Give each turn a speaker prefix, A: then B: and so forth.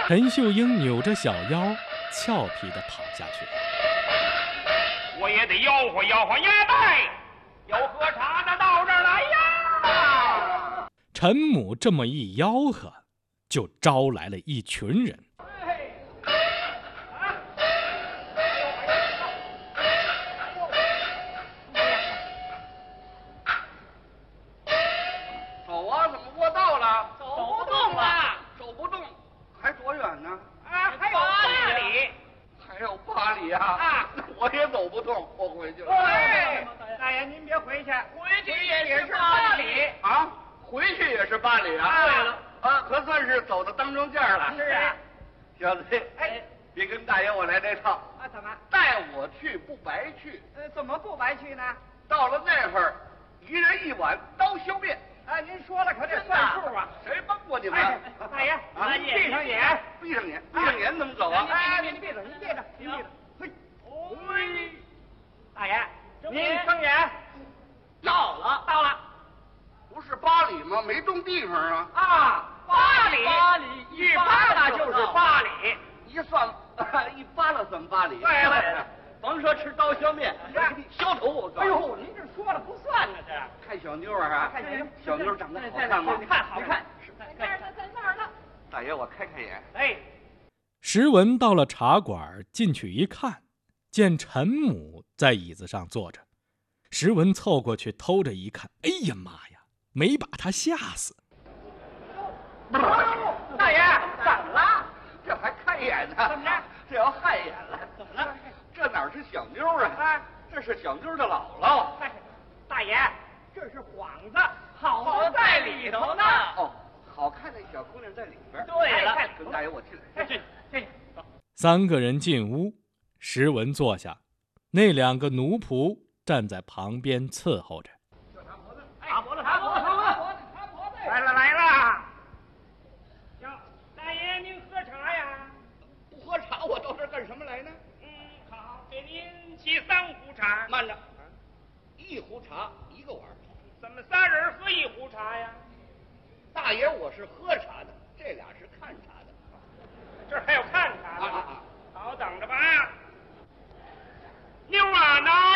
A: 陈秀英扭着小腰，俏皮地跑下去。
B: 我也得吆喝吆喝牙袋，有喝茶的到这儿来呀！
A: 陈母这么一吆喝，就招来了一群人。
C: 走啊，怎么卧道了？
B: 走不动了，
C: 走不动，还多远呢？
B: 啊，还有8里。
C: 还有8里啊！
B: 啊，
C: 我也走不动，我回去了。
B: 哎，大爷您别回去，回去也是8里
C: 啊，回去也是8里啊。
B: 对了，
C: 啊，可算是走到当中间了。
B: 是啊，
C: 小子，
B: 哎，
C: 别跟大爷我来这套。
B: 啊，怎么？
C: 带我去不白去。
B: 怎么不白去呢？
C: 到了那会儿，1人1碗刀削面。
B: 啊，您说了可得算数啊！
C: 谁帮过你们？
B: 大爷，您闭上眼，
C: 闭上眼，闭上眼怎么走啊？
B: 哎，你闭着，您闭着，您闭着。嘿，大爷，您睁眼。到了。
C: 不是8里吗？没动地方啊。
B: 啊，8里，一扒拉就是8里。
C: 一算，一扒拉算8里。
B: 对了，
C: 甭说吃刀削面，削头我告诉你。
B: 哎呦，您这说了不算呢，这
C: 看小妞啊，
B: 看
C: 小妞长得好看吗？
B: 好看。在那儿呢。
C: 大爷，我开眼。
B: 哎，
A: 石文到了茶馆，进去一看，见陈母在椅子上坐着。石文凑过去偷着一看，哎呀妈呀，没把他吓死。
B: 大爷，怎么了？
C: 这还看眼呢？
B: 怎么着？
C: 这要害眼了？
B: 怎么了？
C: 这哪是小妞啊？这是小妞的姥姥。
B: 大爷，这是幌子，好在里头呢。
C: 哦，好看的小姑娘在里边。
B: 对了，
C: 跟大爷我进来。
B: 进。
A: 3个人进屋，石文坐下，那2个奴仆站在旁边伺候着。
B: 擦脖子。来了。大爷您喝茶呀？
C: 不喝茶，我到这儿干什么来呢？
B: 好，给您沏3壶茶。
C: 慢着，1壶茶1个碗。
B: 怎么3人喝1壶茶呀？
C: 大爷我是喝茶的，这俩是看茶的。
B: 这儿还有看茶的。好，等着吧。妞啊，拿